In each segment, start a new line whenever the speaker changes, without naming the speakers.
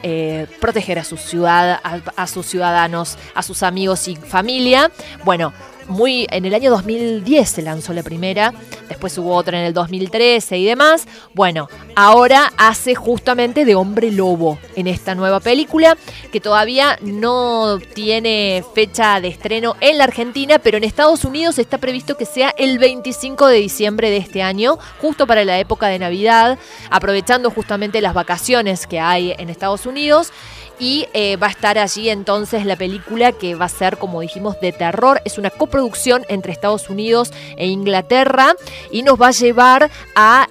proteger a su ciudad, a sus ciudadanos, a sus amigos y familia. Bueno, en el año 2010 se lanzó la primera, después hubo otra en el 2013 y demás. Bueno, ahora hace justamente de hombre lobo en esta nueva película, que todavía no tiene fecha de estreno en la Argentina, pero en Estados Unidos está previsto que sea el 25 de diciembre de este año, justo para la época de Navidad, aprovechando justamente las vacaciones que hay en Estados Unidos. Y va a estar allí entonces la película, que va a ser, como dijimos, de terror. Es una coproducción entre Estados Unidos e Inglaterra y nos va a llevar a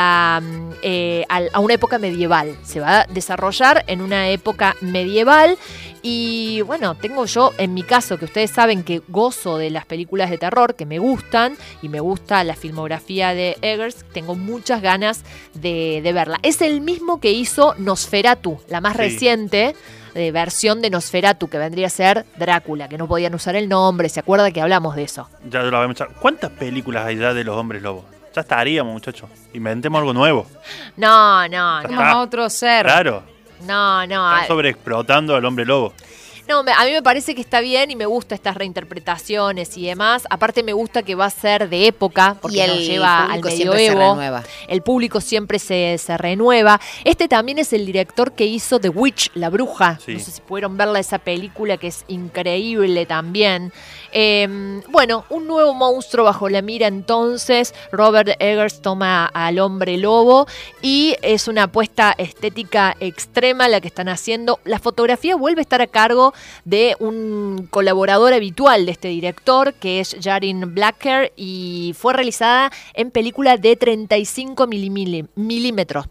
una época medieval. Se va a desarrollar en una época medieval. Y bueno, tengo yo, en mi caso, que ustedes saben que gozo de las películas de terror, que me gustan, y me gusta la filmografía de Eggers, tengo muchas ganas de verla. Es el mismo que hizo Nosferatu, la más reciente versión de Nosferatu, que vendría a ser Drácula, que no podían usar el nombre. ¿Se acuerda que hablamos de eso?
Ya lo habíamos echado. ¿Cuántas películas hay ya de los hombres lobos? Ya estaríamos, muchachos. Inventemos algo nuevo.
No.
Como a otro ser.
Claro.
No.
Están sobreexplotando al hombre lobo.
No, a mí me parece que está bien y me gusta estas reinterpretaciones y demás. Aparte me gusta que va a ser de época, porque nos lleva al medioevo. El público siempre se renueva. Este también es el director que hizo The Witch, La Bruja. Sí. No sé si pudieron verla, esa película que es increíble también. Bueno, un nuevo monstruo bajo la mira entonces. Robert Eggers toma al hombre lobo y es una apuesta estética extrema la que están haciendo. La fotografía vuelve a estar a cargo de un colaborador habitual de este director, que es Jarin Blacker, y fue realizada en película de 35 milímetros.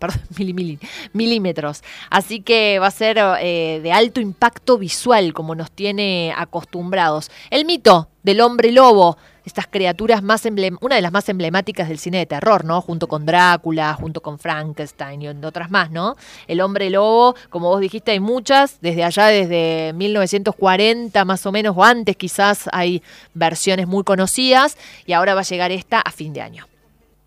Así que va a ser de alto impacto visual, como nos tiene acostumbrados. El mito del hombre lobo, estas criaturas una de las más emblemáticas del cine de terror, ¿no? Junto con Drácula, junto con Frankenstein y otras más, ¿no? El hombre lobo, como vos dijiste, hay muchas, desde 1940 más o menos, o antes quizás, hay versiones muy conocidas, y ahora va a llegar esta a fin de año.